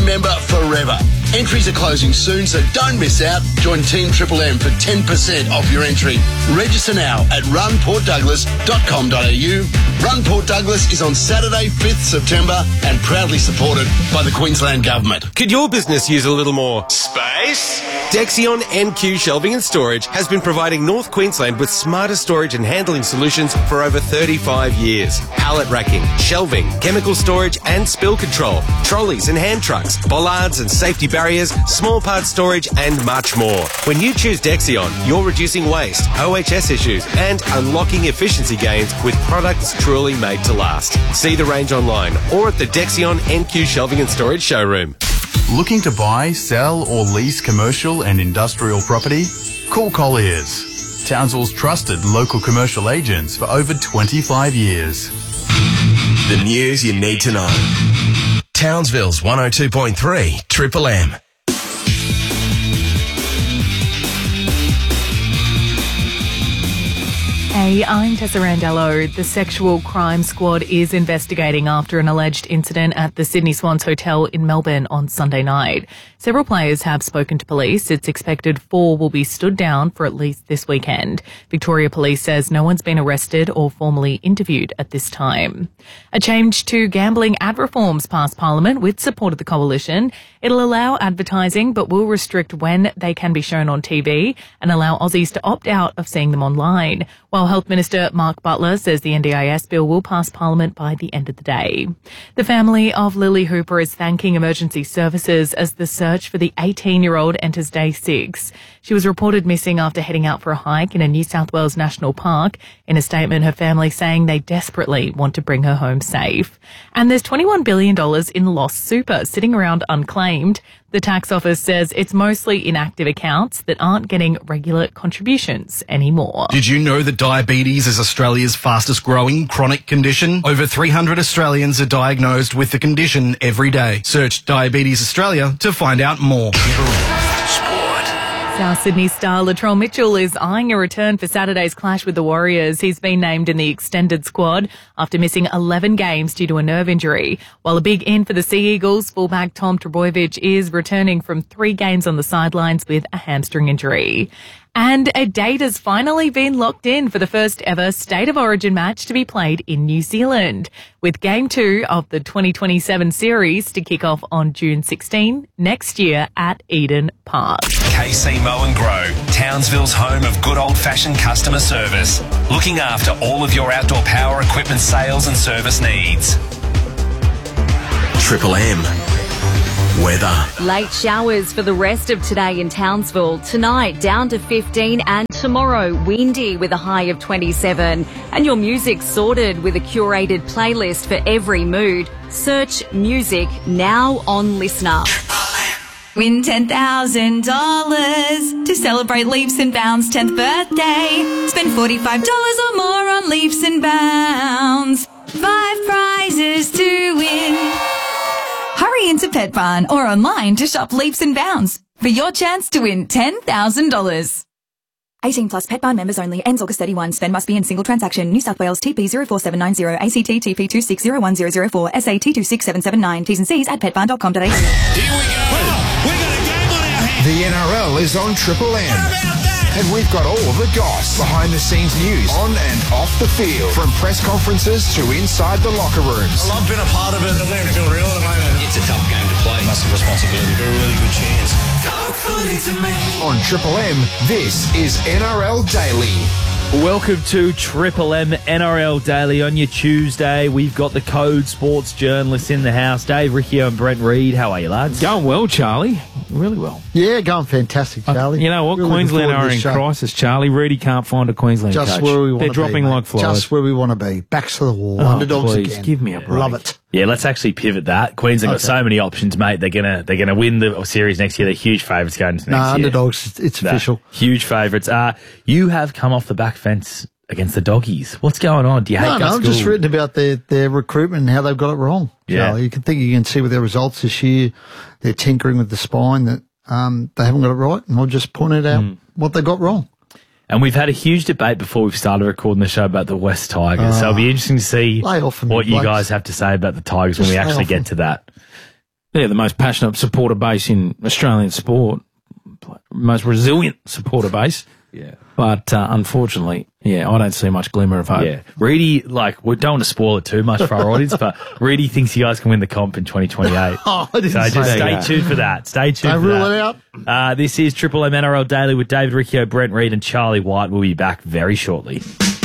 member forever. Entries are closing soon, so don't miss out. Join Team Triple M for 10% off your entry. Register now at runportdouglas.com.au. Run Port Douglas is on Saturday, 5th September and proudly supported by the Queensland Government. Could your business use a little more space? Dexion NQ Shelving and Storage has been providing North Queensland with smarter storage and handling solutions for over 35 years. Pallet racking, shelving, chemical storage and spill control, trolleys and hand trucks, bollards and safety barriers, small part storage and much more. When you choose Dexion, you're reducing waste, OHS issues and unlocking efficiency gains with products truly made to last. See the range online or at the Dexion NQ Shelving and Storage showroom. Looking to buy, sell or lease commercial and industrial property? Call Colliers, Townsville's trusted local commercial agents for over 25 years. The news you need to know. Townsville's 102.3 Triple M. Hey, I'm Tessa Randello. The Sexual Crime Squad is investigating after an alleged incident at the Sydney Swans Hotel in Melbourne on Sunday night. Several players have spoken to police. It's expected 4 will be stood down for at least this weekend. Victoria Police says no one's been arrested or formally interviewed at this time. A change to gambling ad reforms passed Parliament with support of the Coalition. It'll allow advertising but will restrict when they can be shown on TV and allow Aussies to opt out of seeing them online. While Health Minister Mark Butler says the NDIS bill will pass Parliament by the end of the day. The family of Lily Hooper is thanking emergency services as the search for the 18-year-old enters day 6. She was reported missing after heading out for a hike in a New South Wales national park. In a statement, her family saying they desperately want to bring her home safe. And there's $21 billion in lost super sitting around unclaimed. The tax office says it's mostly inactive accounts that aren't getting regular contributions anymore. Did you know that diabetes is Australia's fastest growing chronic condition? Over 300 Australians are diagnosed with the condition every day. Search Diabetes Australia to find out more. South Sydney star Latrell Mitchell is eyeing a return for Saturday's clash with the Warriors. He's been named in the extended squad after missing 11 games due to a nerve injury. While a big in for the Sea Eagles, fullback Tom Trbojevic is returning from 3 games on the sidelines with a hamstring injury. And a date has finally been locked in for the first ever State of Origin match to be played in New Zealand, with Game 2 of the 2027 series to kick off on June 16 next year at Eden Park. KC Mow and Grow, Townsville's home of good old-fashioned customer service, looking after all of your outdoor power equipment sales and service needs. Triple M. Weather. Late showers for the rest of today in Townsville. Tonight down to 15 and tomorrow windy with a high of 27. And your music sorted with a curated playlist for every mood. Search music now on Listener. Win $10,000 to celebrate Leaps and Bounds 10th birthday. Spend $45 or more on Leaps and Bounds. 5 prizes to win. Hurry into Pet Barn or online to shop Leaps and Bounds for your chance to win $10,000. 18 plus Pet Barn members only. Ends August 31. Spend must be in single transaction. New South Wales TP 04790. ACT TP 260104. SAT 26779. T's and C's at petbarn.com.au. Here we go. We got a game on our hands. The NRL is on Triple M. And we've got all the goss, behind-the-scenes news, on and off the field, from press conferences to inside the locker rooms. I love being a part of it. I don't even feel real at the moment. It's a tough game to play. Massive responsibility. Got a really good chance. On Triple M, this is NRL Daily. Welcome to Triple M NRL Daily on your Tuesday. We've got the Code Sports journalists in the house. Dave Riccio and Brent Reid. How are you, lads? Going well, Charlie. Really well. Yeah, going fantastic, Charlie. You know what? Really Queensland are in crisis, Charlie. Rudy can't find a Queensland Just coach. where we want to be. They're dropping like flies. Just where we want to be. Backs to the wall. Oh, Underdogs please, again. give me a break. Love it. Yeah, let's actually pivot that. Queensland got so many options, mate. They're gonna win the series next year. They're huge favourites going into next year. Underdogs. It's official. Huge favourites. You have come off the back fence against the Doggies. What's going on? Do you hate Gus I've Gould? just written about their recruitment and how they've got it wrong. Yeah. Charlie. You can see with their results this year, they're tinkering with the spine that they haven't got it right, and I'll just point it out what they got wrong. And we've had a huge debate before we've started recording the show about the West Tigers. So it'll be interesting to see what you guys have to say about the Tigers when we actually get to that. the most passionate supporter base in Australian sport, most resilient supporter base. Yeah. But unfortunately, I don't see much glimmer of hope. Yeah. Reedy, we don't want to spoil it too much for our audience, but Reedy thinks you guys can win the comp in 2028. Oh, I didn't so just say stay that. tuned for that. Stay tuned Don't for rule that. it out. This is Triple M NRL Daily with David Riccio, Brent Reid and Charlie White. We'll be back very shortly.